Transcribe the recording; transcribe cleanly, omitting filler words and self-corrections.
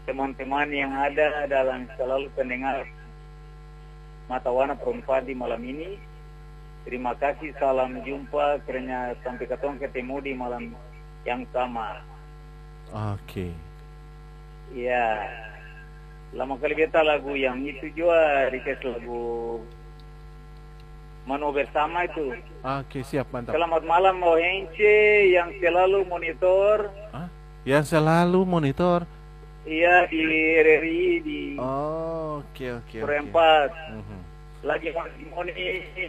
teman-teman yang ada dalam selalu pendengar Mata Warna Perempuan di malam ini. Terima kasih, salam jumpa, karena sampai ketemu di malam yang sama. Oke. Ya, lama kali beta lagu yang itu juga, request lagu Mano Bersama itu. Oke, siap, mantap. Selamat malam Mohence yang selalu monitor. Yang selalu monitor. Iya, di RRI di Oke. Perempat. Lagi moni